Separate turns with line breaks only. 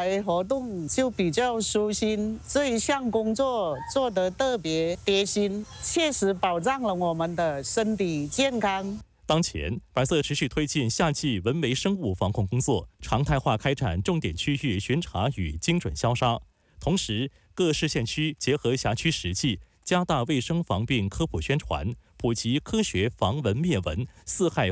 来活动就比较舒心，这一项工作做得特别贴心，切实保障了我们的身体健康。
当前，百色持续推进夏季文微生物防控工作，常态化开展重点区域巡查与精准消杀。同时，各市县区结合辖区实际，加大卫生防病科普宣传，普及科学防蚊灭蚊、四害